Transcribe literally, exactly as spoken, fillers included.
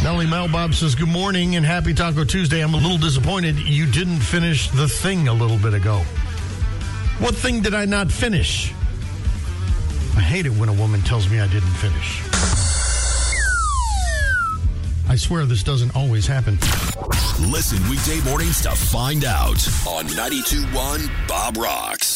Nellie Melbob says, good morning and happy Taco Tuesday. I'm a little disappointed you didn't finish the thing a little bit ago. What thing did I not finish? I hate it when a woman tells me I didn't finish. I swear this doesn't always happen. Listen weekday mornings to find out on ninety-two point one Bob Rocks.